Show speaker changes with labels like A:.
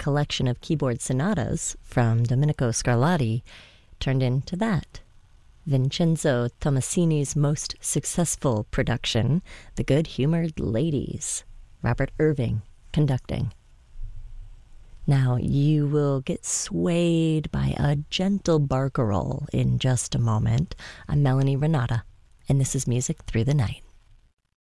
A: collection of keyboard sonatas from Domenico Scarlatti turned into that. Vincenzo Tommasini's most successful production, The Good-Humored Ladies, Robert Irving conducting. Now, you will get swayed by a gentle barcarolle in just a moment. I'm Melanie Renata, and this is Music Through the Night.